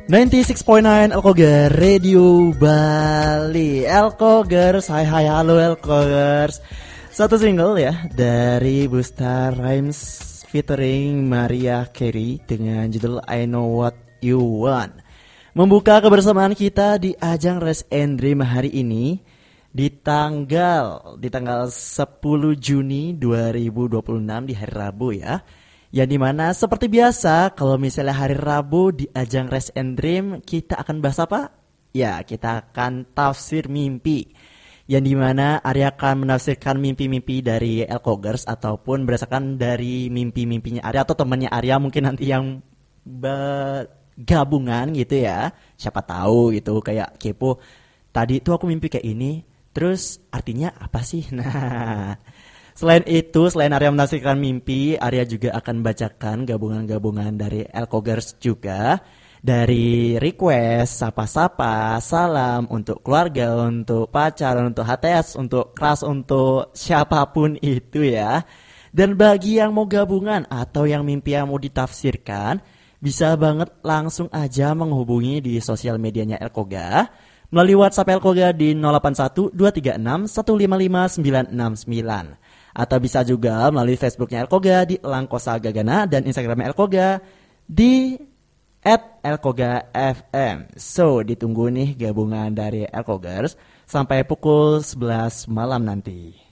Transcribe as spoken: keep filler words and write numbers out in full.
sembilan puluh enam koma sembilan Elkogar Radio Bali. Elkogers, hai hai halo Elkogers. Satu single ya dari Busta Rhymes featuring Maria Carey dengan judul I Know What You Want. Membuka kebersamaan kita di ajang Rest and Dream hari ini di tanggal di tanggal sepuluh Juni dua ribu dua puluh enam di hari Rabu ya. Yang dimana seperti biasa kalau misalnya hari Rabu di ajang Rest and Dream kita akan bahas apa? Ya kita akan tafsir mimpi. Yang dimana Arya akan menafsirkan mimpi-mimpi dari Elkogers ataupun berdasarkan dari mimpi-mimpinya Arya atau temannya Arya mungkin nanti yang gabungan gitu ya. Siapa tahu gitu kayak kepo. Tadi tuh aku mimpi kayak ini, terus artinya apa sih? Nah, selain itu, selain Arya menafsirkan mimpi, Arya juga akan bacakan gabungan-gabungan dari Elkogers juga. Dari request, sapa-sapa, salam untuk keluarga, untuk pacar, untuk H T S, untuk kelas, untuk siapapun itu ya. Dan bagi yang mau gabungan atau yang mimpi yang mau ditafsirkan, bisa banget langsung aja menghubungi di sosial medianya Elkoga melalui WhatsApp Elkoga di nol delapan satu dua tiga enam satu lima lima sembilan enam sembilan. Atau bisa juga melalui Facebooknya Elkoga di Langkosa Gagana dan Instagramnya Elkoga di at Elkoga F M. So, ditunggu nih gabungan dari Elkogers sampai pukul sebelas malam nanti.